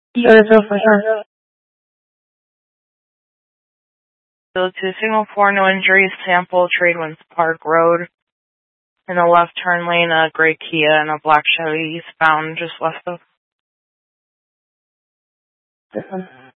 Yeah, so for sure. So to signal 4, no injuries, sample, Tradewinds Park Road. In the left turn lane, a gray Kia and a black Chevy eastbound just west of.